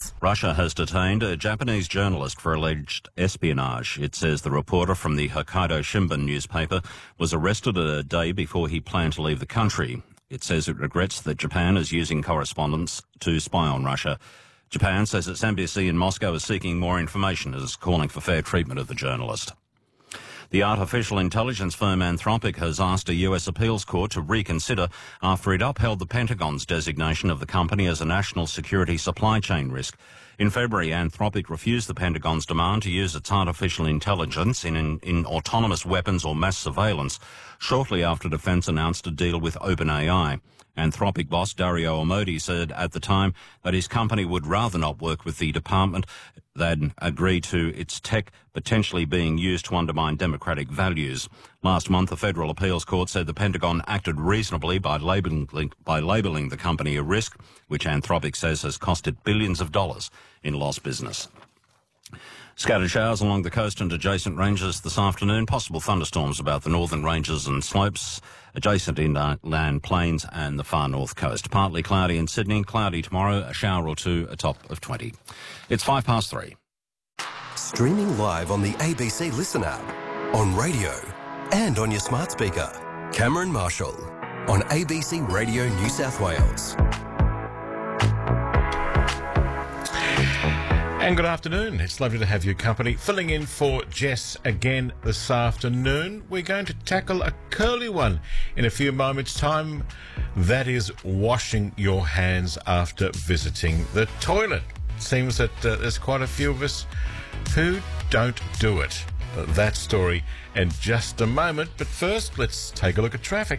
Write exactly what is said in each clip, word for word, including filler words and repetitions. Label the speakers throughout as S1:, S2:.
S1: Russia has detained a Japanese journalist for alleged espionage. It says the reporter from the Hokkaido Shimbun newspaper was arrested a day before he planned to leave the country. It says it regrets that Japan is using correspondence to spy on Russia. Japan says its embassy in Moscow is seeking more information and is calling for fair treatment of the journalist. The artificial intelligence firm Anthropic has asked a U S appeals court to reconsider after it upheld the Pentagon's designation of the company as a national security supply chain risk. In February, Anthropic refused the Pentagon's demand to use its artificial intelligence in, in, in autonomous weapons or mass surveillance, shortly after Defense announced a deal with OpenAI. Anthropic boss Dario Amodei said at the time that his company would rather not work with the department than agree to its tech potentially being used to undermine democratic values. Last month, a federal appeals court said the Pentagon acted reasonably by labeling, by labeling the company a risk, which Anthropic says has cost it billions of dollars in lost business. Scattered showers along the coast and adjacent ranges this afternoon. Possible thunderstorms about the northern ranges and slopes, adjacent inland plains and the far north coast. Partly cloudy in Sydney, cloudy tomorrow, a shower or two, a top of twenty. It's five past three.
S2: Streaming live on the A B C Listen app, on radio and on your smart speaker. Cameron Marshall on A B C Radio New South Wales.
S3: And good afternoon. It's lovely to have your company. Filling in for Jess again this afternoon. We're going to tackle a curly one in a few moments' time. That is washing your hands after visiting the toilet. Seems that uh, there's quite a few of us who don't do it. Uh, that story in just a moment. But first, let's take a look at traffic.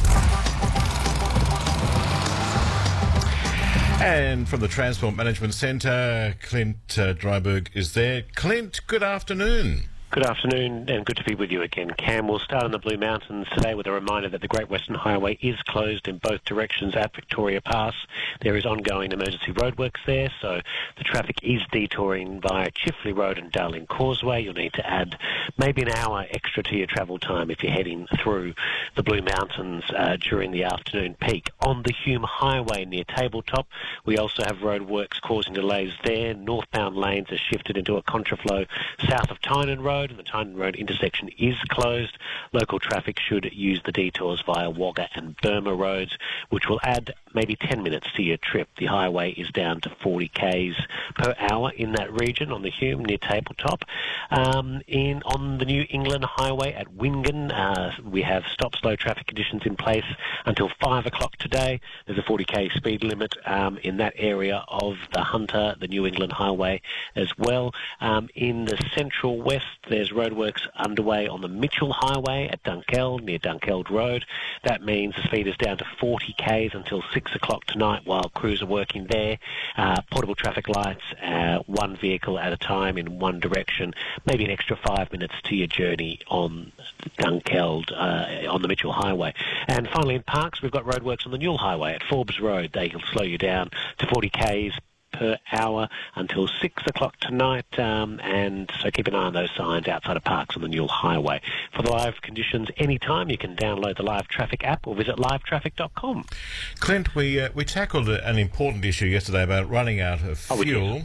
S3: And from the Transport Management Centre, Clint uh, Dryburgh is there. Clint, good afternoon.
S4: Good afternoon and good to be with you again, Cam. We'll start on the Blue Mountains today with a reminder that the Great Western Highway is closed in both directions at Victoria Pass. There is ongoing emergency roadworks there, so the traffic is detouring via Chifley Road and Darling Causeway. You'll need to add maybe an hour extra to your travel time if you're heading through the Blue Mountains uh, during the afternoon peak. On the Hume Highway near Tabletop, we also have roadworks causing delays there. Northbound lanes are shifted into a contraflow south of Tynan Road, and the Tynan Road intersection is closed. Local traffic should use the detours via Wagga and Burma roads, which will add maybe ten minutes to your trip. The highway is down to forty kays per hour in that region on the Hume near Tabletop. Um, in on the New England Highway at Wingan, uh, we have stop-slow traffic conditions in place until five o'clock today. There's a forty k speed limit um, in that area of the Hunter, the New England Highway as well. Um, in the Central West, there's roadworks underway on the Mitchell Highway at Dunkeld, near Dunkeld Road. That means the speed is down to forty kays until six o'clock tonight while crews are working there. Uh, portable traffic lights, uh, one vehicle at a time in one direction, maybe an extra five minutes to your journey on Dunkeld, uh, on the Mitchell Highway. And finally in Parks, we've got roadworks on the Newell Highway at Forbes Road. They will slow you down to forty kays per hour until six o'clock tonight, um, and so keep an eye on those signs outside of Parks on the Newell Highway. For the live conditions anytime, you can download the Live Traffic app or visit live traffic dot com.
S3: Clint, we uh, we tackled an important issue yesterday about running out of fuel.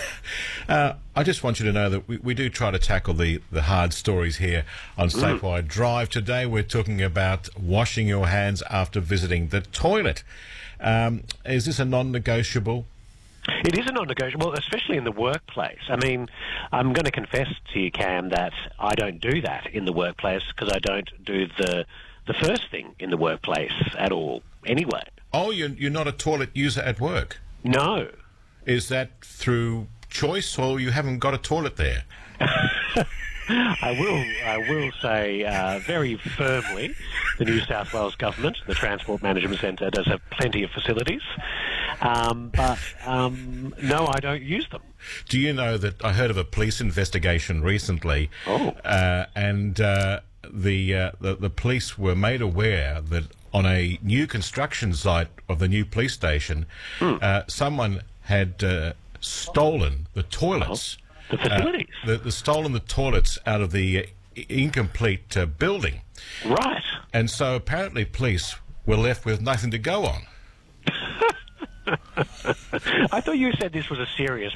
S3: Oh, uh, I just want you to know that we, we do try to tackle the, the hard stories here on Statewide mm. Drive. Today we're talking about washing your hands after visiting the toilet. Um, is this a non-negotiable?
S4: It is a non-negotiable, especially in the workplace. I mean, I'm going to confess to you, Cam, that I don't do that in the workplace because I don't do the the first thing in the workplace at all anyway.
S3: Oh, you're, you're not a toilet user at work?
S4: No.
S3: Is that through choice or you haven't got a toilet there?
S4: I will I will say uh, very firmly the New South Wales Government, the Transport Management Centre, does have plenty of facilities. Um, but, um, no, I don't use them.
S3: Do you know that I heard of a police investigation recently,
S4: oh.
S3: uh, and uh, the, uh, the the police were made aware that on a new construction site of the new police station, hmm. uh, someone had uh, stolen the toilets.
S4: Oh, the facilities?
S3: Uh, the, the stolen the toilets out of the uh, incomplete uh, building.
S4: Right.
S3: And so apparently police were left with nothing to go on.
S4: I thought you said this was a serious